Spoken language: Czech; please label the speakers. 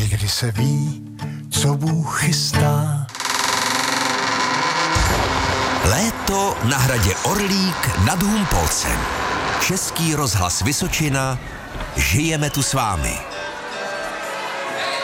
Speaker 1: Někdy se ví, co Bůh chystá.
Speaker 2: Léto na hradě Orlík nad Humpolcem. Český rozhlas Vysočina. Žijeme tu s vámi.